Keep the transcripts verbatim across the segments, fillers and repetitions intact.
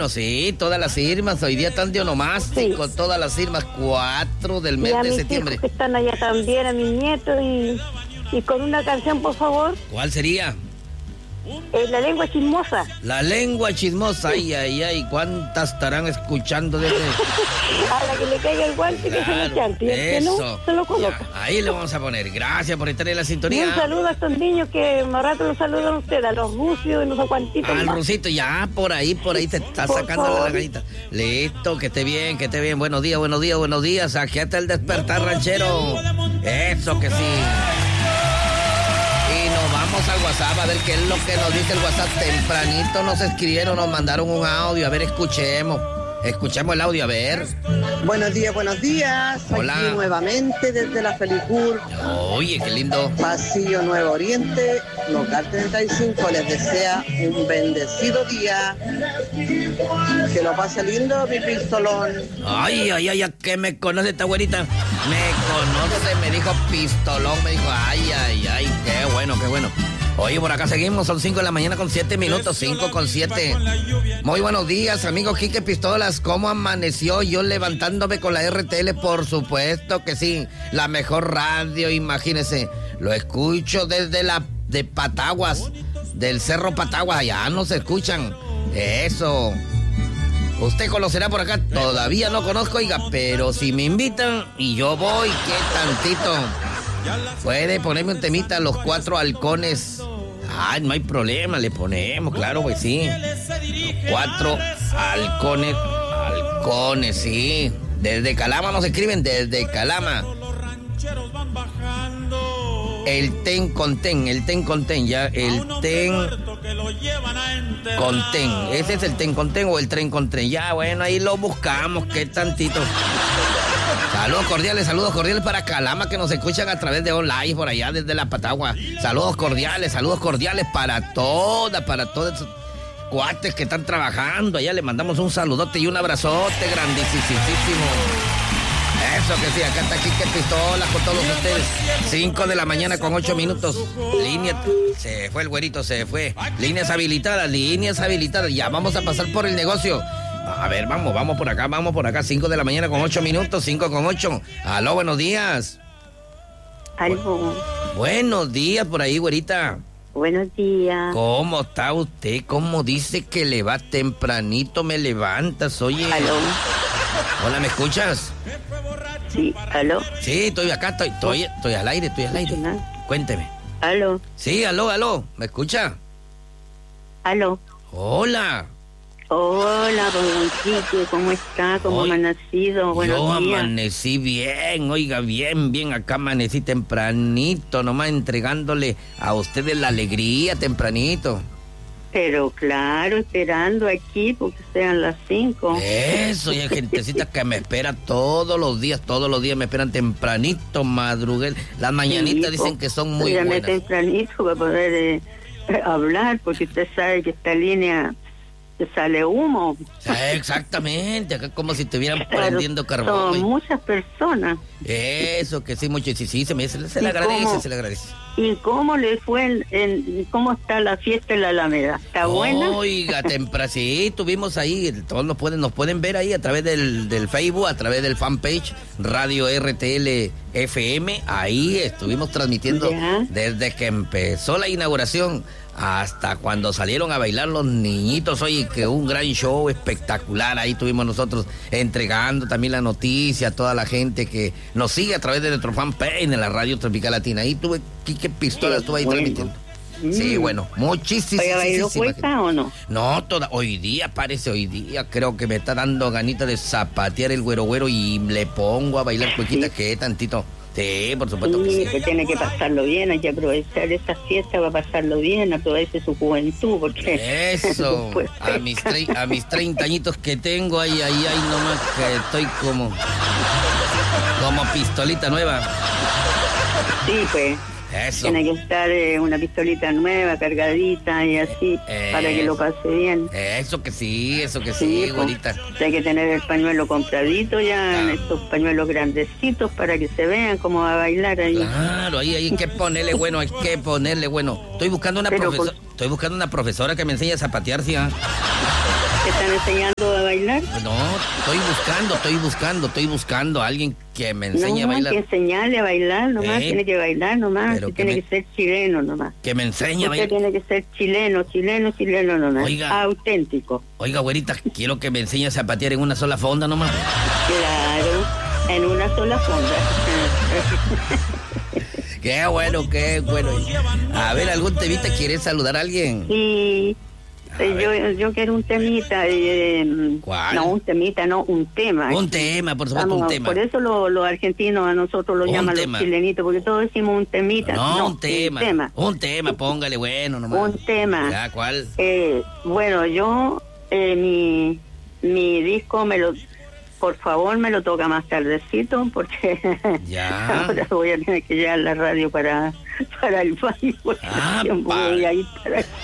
bueno, sí, todas las firmas. Hoy día están de onomástico, sí. Todas las firmas, cuatro del mes y a de mis septiembre. Hijos que están allá también, a mis nietos, y, y con una canción, por favor. ¿Cuál sería? Eh, la lengua chismosa. La lengua chismosa, ay, ay, ay, ¿cuántas estarán escuchando desde? A la que le caiga el guante, claro, que se lo chante, y el que no, se lo coloca. Ya, ahí le vamos a poner. Gracias por estar en la sintonía. Y un saludo a estos niños que más rato los saludan a ustedes, a los rusios y no sé cuantitos. Al más. rusito, ya, por ahí, por ahí te está Por sacando favor. la lagarita. Listo, que esté bien, que esté bien. Buenos días, buenos días, buenos días. Aquí está el despertar ranchero. Eso que sí. Y nos vamos al WhatsApp a ver qué es lo que nos dice el WhatsApp. Tempranito nos escribieron, nos mandaron un audio. A ver, escuchemos. Escuchemos el audio, a ver. Buenos días, buenos días. Hola. Aquí nuevamente desde la Felicur. Oye, qué lindo. Pasillo Nuevo Oriente, local treinta y cinco. Les desea un bendecido día. Que lo pase lindo, mi pistolón. Ay, ay, ay, ¿a qué me conoce esta güerita? Me conoce, me dijo pistolón, me dijo, ay, ay, ay, qué bueno, qué bueno. Oye, por acá seguimos, son cinco de la mañana con siete minutos, cinco con siete. Muy buenos días, amigo Quique Pistolas, ¿cómo amaneció? Yo levantándome con la R T L, por supuesto que sí, la mejor radio, imagínese. Lo escucho desde la de Pataguas, del Cerro Pataguas, allá nos escuchan. Eso. Usted conocerá por acá, todavía no conozco, oiga, pero si me invitan y yo voy, qué tantito. Puede ponerme un temita, Los Cuatro Halcones. Ah, no hay problema, le ponemos, claro, pues sí. Los Cuatro Halcones, halcones, sí. Desde Calama nos escriben, desde Calama. El ten con ten, el ten con ten, ya, el ten con ten. Ese es el ten con ten o el tren con tren. Ya, bueno, ahí lo buscamos, qué tantito. Saludos cordiales, saludos cordiales para Calama que nos escuchan a través de online por allá desde la Patagua. Saludos cordiales, saludos cordiales para todas, para todos esos cuates que están trabajando. Allá le mandamos un saludote y un abrazote grandísimo. Eso que sí, acá está Quique Pistolas con todos ustedes. cinco de la mañana con ocho minutos. Línea, se fue el güerito, se fue. Líneas habilitadas, líneas habilitadas. Ya vamos a pasar por el negocio. A ver, vamos, vamos por acá, vamos por acá. cinco de la mañana con ocho minutos, cinco con ocho. Aló, buenos días. Aló. Buenos días por ahí, güerita. Buenos días. ¿Cómo está usted? ¿Cómo dice que le va tempranito? Me levantas, oye. Aló. Hola, ¿me escuchas? Sí, aló. Sí, estoy acá, estoy, estoy, estoy al aire, estoy al aire. Cuénteme. Aló. Sí, aló, aló. ¿Me escucha? Aló. Hola. Hola, don Quique, ¿cómo está? ¿Cómo Hoy, amanecido? Buenos yo días. amanecí bien, oiga, bien, bien. Acá amanecí tempranito, nomás entregándole a ustedes la alegría tempranito. Pero claro, esperando aquí porque sean las cinco. Eso, y hay gentecita que me espera todos los días, todos los días me esperan tempranito, madrugué. Las mañanitas Sí, dicen que son muy dígame buenas. tempranito para poder eh, hablar, porque usted sabe que esta línea que sale humo. Sí, exactamente, acá como si estuvieran Claro, prendiendo carbón. son oye. muchas personas. Eso, que sí, mucho, sí, sí, se, me, se, se le ¿Y agradece, cómo? se le agradece. ¿Y cómo le fue, en, en- cómo está la fiesta en la Alameda? ¿Está buena? Oiga, temprano, sí, tuvimos ahí, todos nos pueden, nos pueden ver ahí a través del, del Facebook, a través del fanpage Radio R T L F M, ahí estuvimos transmitiendo Ya. desde que empezó la inauguración hasta cuando salieron a bailar los niñitos. Oye, que un gran show espectacular, ahí tuvimos nosotros entregando también la noticia a toda la gente que nos sigue a través de nuestro fanpage en la Radio Tropical Latina. Ahí tuve, Quique Pistola, Qué estuve ahí bueno. transmitiendo. Sí, Mm. bueno, muchísimo. ¿Oiga, bailó cueca o no? No, toda, hoy día, parece hoy día, creo que me está dando ganita de zapatear el güero güero y le pongo a bailar cuequita, Sí. que tantito. Sí, por supuesto que Sí, sí. que tiene que pasarlo bien, hay que aprovechar esa fiesta para pasarlo bien, aproveche su juventud, porque... Eso, Pues, a mis, tre- a mis treinta añitos que tengo, ahí, ahí, ahí nomás que estoy como, como pistolita nueva. Sí, pues, Eso. tiene que estar eh, una pistolita nueva, cargadita y así, Eh, para que lo pase bien. Eso que sí, eso que sí, pues, güerita. hay que tener el pañuelo compradito ya, Ah. estos pañuelos grandecitos para que se vean cómo va a bailar ahí. Claro, ahí hay que ponerle bueno, hay que ponerle bueno. Estoy buscando una Pero profesora, estoy buscando una profesora que me enseñe a zapatear, sí, ¿ah? ¿Te están enseñando a bailar? No, estoy buscando, estoy buscando, estoy buscando a alguien que me enseñe no, a bailar. Que enseñarle a bailar nomás, ¿Eh? tiene que bailar nomás, Pero y que tiene me- que ser chileno nomás. Que me enseñe a Usted bailar. tiene que ser chileno, chileno, chileno nomás. Oiga. Auténtico. Oiga, güerita, quiero que me enseñe a zapatear en una sola fonda nomás. Claro, en una sola fonda. Qué bueno, qué bueno. A ver, ¿algún temita quieres saludar a alguien? Sí, A eh, yo, ver. yo quiero un temita. Eh, ¿Cuál? No, un temita, no, un tema. Un tema, por supuesto, un Vamos, tema. Por eso lo- los argentinos a nosotros los Un llaman tema. los chilenitos, porque todos decimos un temita. No, un tema. Un tema. Un tema, póngale bueno nomás. Un tema. Ya, ¿cuál? Eh, bueno, yo, eh, mi, mi disco me lo... Por favor, me lo toca más tardecito, porque Ya. ahora voy a tener que llegar a la radio para, para el baño, porque Ah, siempre pa- voy a ir para allá.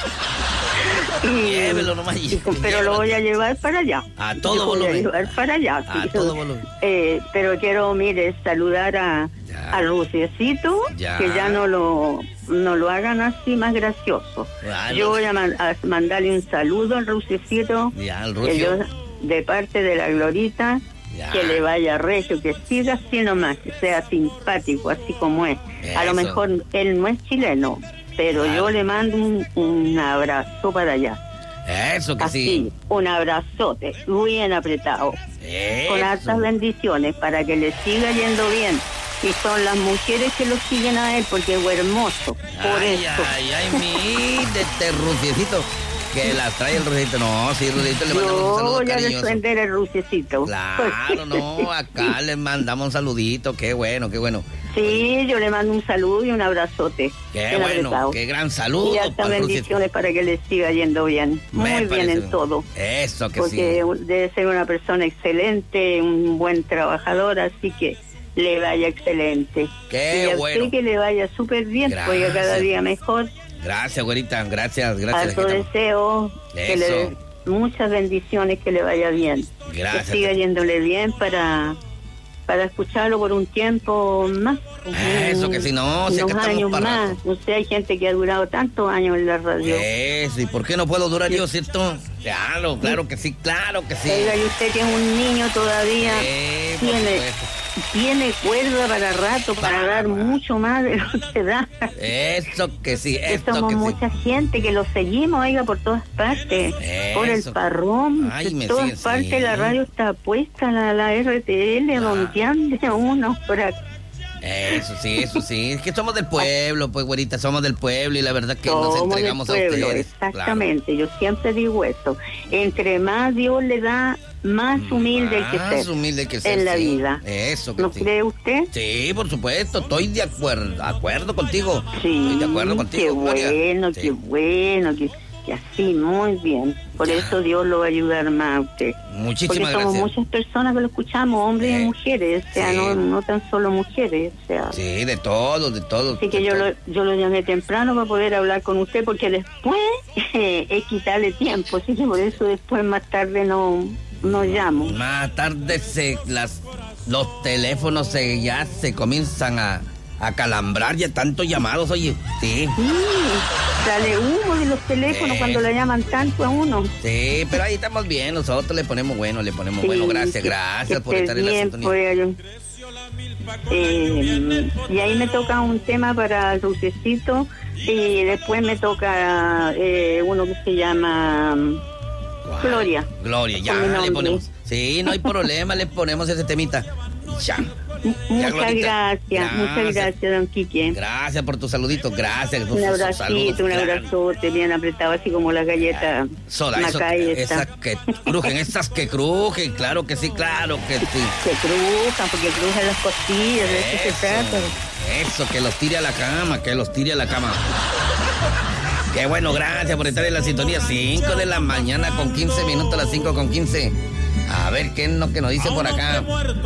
Y- Llévelo nomás, y- llévelo, pero lo voy a llevar para allá. A todo Yo voy volumen. a llevar para allá. A sí. todo volumen. Eh, pero quiero, mire, saludar a, Ya. a Ruciecito, Ya. que ya no lo, no lo hagan así más gracioso. Ah, Yo no. voy a, man- a mandarle un saludo al Ruciecito. Ya, el Que Rucio. yo, de parte de la Glorita, Ya. que le vaya regio, que siga así nomás, que sea simpático, así como es. A lo Eso. mejor él no es chileno, pero Claro. yo le mando un, un abrazo para allá. Eso que Así, sí. un abrazote, bien apretado, con Eso. altas bendiciones para que le siga yendo bien. Y son las mujeres que lo siguen a él, porque es hermoso. Por Ay, eso. ay, ay, mi de este Ruciecito. Que la trae el Ruciecito. No, sí, Ruciecito, le mandamos un Yo saludo voy a cariñoso. defender el Ruciecito. Claro, no, acá le mandamos un saludito. Qué bueno, qué bueno. Sí, yo le mando un saludo y un abrazote. Qué bien bueno, apretado. qué gran saludo Y altas para el Ruciecito. bendiciones para que le siga yendo bien. Me Muy bien parece en todo. Eso que Porque sí. debe ser una persona excelente, un buen trabajador, así que le vaya excelente. Qué y a bueno. usted que le vaya súper bien, oiga cada Gracias. día mejor. Gracias, güerita. Gracias, A gracias. su Jeta. deseo, que le Eso. dé muchas bendiciones, que le vaya bien. Gracias. Que siga yéndole bien para, para escucharlo por un tiempo más. Eso que sí, no, si unos acá estamos años para más. rato. No sé, hay gente que ha durado tantos años en la radio. Eso, ¿y por qué no puedo durar yo, cierto? Claro, claro que sí, claro que sí. Oiga, y usted que es un niño todavía, Sí, por tiene, supuesto. tiene cuerda para rato, para Para dar rato. mucho más de lo que da. Eso que sí, Que esto somos que sí. mucha gente que lo seguimos, oiga, por todas partes. Por el Eso. parrón, Ay, de me todas sigue, partes sí. la radio está puesta, la, la R T L, Ah. donde de uno por acá. Eso sí, eso sí. Es que somos del pueblo, pues, güerita, somos del pueblo y la verdad que nos Somos entregamos del a pueblo, ustedes. exactamente. Yo siempre digo esto. Entre más Dios le da, más Claro. humilde hay que Más ser humilde que ser, en la sí. vida. Eso que ¿No sí. cree usted? Sí, por supuesto, estoy de acuerdo, de acuerdo contigo. Sí, Estoy de acuerdo contigo, qué Gloria. bueno, Sí. qué bueno, que, que así, muy bien. Por Ya. eso Dios lo va a ayudar más a usted. Muchísimas Porque somos gracias. muchas personas que lo escuchamos, hombres Sí. y mujeres, o sea, Sí. no, no tan solo mujeres, o sea. Sí, de todo, de todo. Así que de yo todo. lo, yo lo llamé temprano para poder hablar con usted, porque después eh, es quitarle tiempo, así que por eso después más tarde no, no llamo. Más tarde se, las, los teléfonos se, ya se comienzan a, a calambrar, ya tantos llamados, oye. Sí, Sí, sale humo de los teléfonos Sí. cuando le llaman tanto a uno. sí, pero ahí estamos bien, nosotros le ponemos bueno, le ponemos Sí, bueno, gracias, que- gracias que por esté estar en la bien, sintonía. pues, yo- eh, y ahí me toca un tema para el Rucecito y después me toca eh, uno que se llama Guau. Gloria. Gloria, ya Con mi le nombre. ponemos. Sí, no hay problema, le ponemos ese temita. Ya. Muchas Glorita. gracias, muchas Gracias. gracias, don Quique. Gracias por tu saludito, gracias. por Un sus abracito, saludos, un claro. abrazote bien apretado, así como las galletas Sola, eso- Macay esas esta. que crujen, esas que crujen, claro que sí, claro que sí. Que crujan, porque crujan las costillas, de eso se trata. Eso, que los tire a la cama, que los tire a la cama. Qué bueno, gracias por estar en la sintonía. cinco de la mañana con quince minutos, a las cinco con quince. A ver qué es lo que nos dice por acá.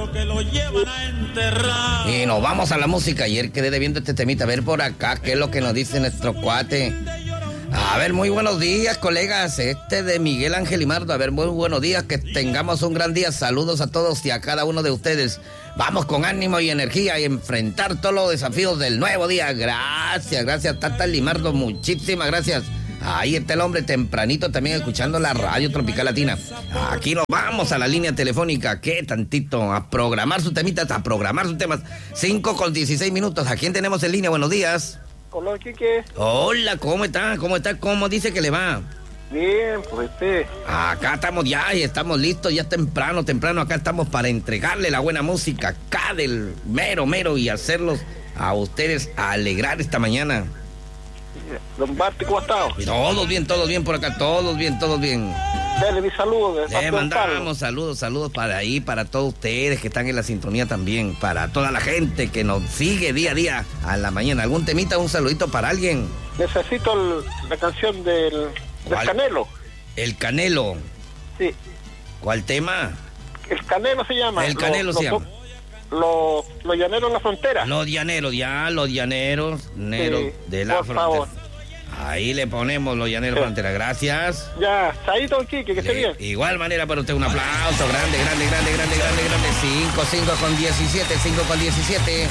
Y nos vamos a la música. Ayer quedé debiendo este temita. A ver por acá qué es lo que nos dice nuestro cuate. A ver, muy buenos días, colegas. Este de Miguel Ángel Limardo. A ver, muy buenos días. Que tengamos un gran día. Saludos a todos y a cada uno de ustedes. Vamos con ánimo y energía y enfrentar todos los desafíos del nuevo día. Gracias, gracias, Tata Limardo. Muchísimas gracias. Ahí está el hombre tempranito también escuchando la radio Tropical Latina. Aquí nos vamos a la línea telefónica. ¿Qué tantito? A programar sus temitas, a programar sus temas. cinco con dieciséis minutos. ¿A quién tenemos en línea? Buenos días. Hola, Quique. Hola, ¿cómo está? ¿Cómo está? ¿Cómo dice que le va? Bien, pues este. Acá estamos ya y estamos listos, ya temprano, temprano. Acá estamos para entregarle la buena música acá del mero, mero y hacerlos a ustedes alegrar esta mañana. Don Barty, ¿cómo ha estado? Todos bien, todos bien por acá, todos bien, todos bien. Dale mi saludo. Le mandamos saludos, saludos para ahí, para todos ustedes que están en la sintonía también, para toda la gente que nos sigue día a día a la mañana. ¿Algún temita, un saludito para alguien? Necesito el, la canción del, del Canelo. El Canelo. Sí. ¿Cuál tema? El Canelo se llama. El Canelo los, se los, llama. Los, los llaneros en la frontera. Los llaneros, ya, los llaneros, llaneros sí, de la por frontera. Favor. Ahí le ponemos los llaneros de la frontera, gracias. Ya, ahí don Quique, que esté bien. Igual manera para usted, un aplauso grande, grande, grande, grande, grande, grande. cinco, cinco con diecisiete, cinco con diecisiete.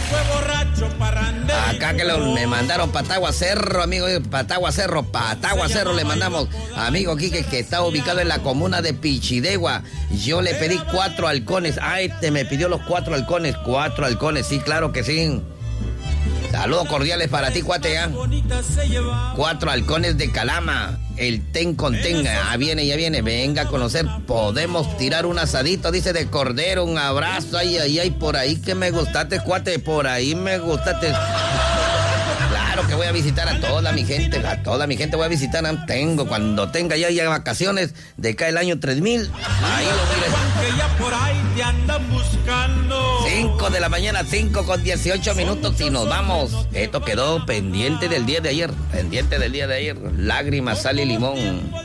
Acá que lo, me mandaron Patagua Cerro, amigo, Patagua Cerro, Patagua Cerro le mandamos. Amigo Quique, que está ubicado en la comuna de Pichidegua. Yo le pedí cuatro halcones. Ah, este me pidió los cuatro halcones. Cuatro halcones, sí, claro que sí. Saludos cordiales para ti, cuate, ¿eh? Cuatro halcones de Calama. El ten con ten. Ah, viene, ya viene. Venga a conocer. Podemos tirar un asadito, dice, de cordero. Un abrazo. Ay, ay, ay. Por ahí que me gustaste, cuate. Por ahí me gustaste. Claro que voy a visitar a toda mi gente. A toda mi gente voy a visitar. Tengo, cuando tenga ya, ya vacaciones de acá el año tres mil. Ahí lo mire. Por ahí te andan buscando. cinco de la mañana, cinco con dieciocho minutos y nos vamos. Esto quedó pendiente del día de ayer. Pendiente del día de ayer. Lágrimas, sal y limón.